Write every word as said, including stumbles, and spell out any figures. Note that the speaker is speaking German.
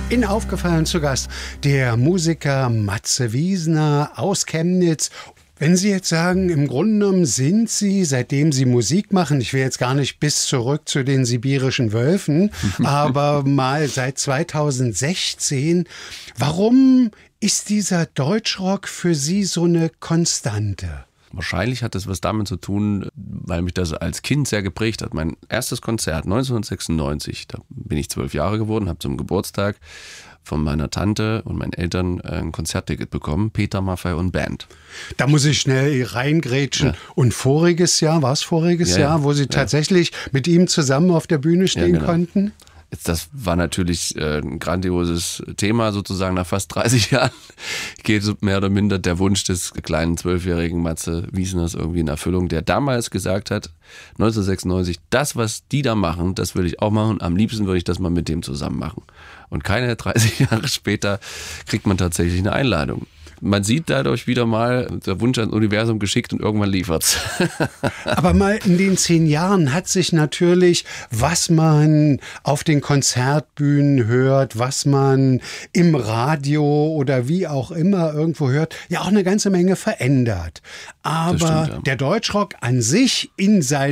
In Aufgefallen zu Gast der Musiker Matze Wiesner aus Chemnitz. Wenn Sie jetzt sagen, im Grunde genommen sind Sie, seitdem Sie Musik machen, ich will jetzt gar nicht bis zurück zu den sibirischen Wölfen, aber mal seit zweitausendsechzehn, warum ist dieser Deutschrock für Sie so eine Konstante? Wahrscheinlich hat das was damit zu tun, weil mich das als Kind sehr geprägt hat. Mein erstes Konzert neunzehnhundertsechsundneunzig, da bin ich zwölf Jahre geworden, habe zum Geburtstag von meiner Tante und meinen Eltern ein Konzertticket bekommen, Peter Maffay und Band. Da muss ich schnell reingrätschen. Ja. Und voriges Jahr, war es voriges ja, Jahr, wo Sie ja. tatsächlich mit ihm zusammen auf der Bühne stehen ja, genau. konnten? Jetzt, das war natürlich äh, ein grandioses Thema sozusagen. Nach fast dreißig Jahren geht mehr oder minder der Wunsch des kleinen zwölfjährigen Matze Wiesners irgendwie in Erfüllung, der damals gesagt hat, neunzehnhundertsechsundneunzig, das, was die da machen, das würde ich auch machen. Am liebsten würde ich das mal mit dem zusammen machen. Und keine dreißig Jahre später kriegt man tatsächlich eine Einladung. Man sieht dadurch wieder mal, der Wunsch ans Universum geschickt und irgendwann liefert's. Aber mal in den zehn Jahren hat sich natürlich, was man auf den Konzertbühnen hört, was man im Radio oder wie auch immer irgendwo hört, ja auch eine ganze Menge verändert. Aber stimmt, ja. der Deutschrock an sich in seinem